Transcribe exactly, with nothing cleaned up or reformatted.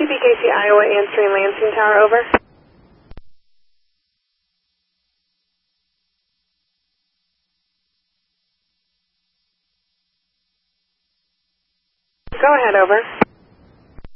C P K C Iowa answering Lansing Tower, over. Go ahead, over.